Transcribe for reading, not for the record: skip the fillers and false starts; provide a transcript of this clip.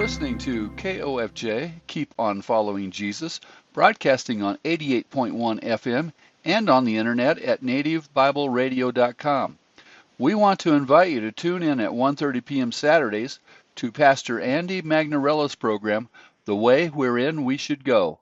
listening to KOFJ, Keep on Following Jesus, broadcasting on 88.1 FM and on the internet at nativebibleradio.com. We want to invite you to tune in at 1:30 p.m. Saturdays to Pastor Andy Magnarella's program, The Way Wherein We Should Go.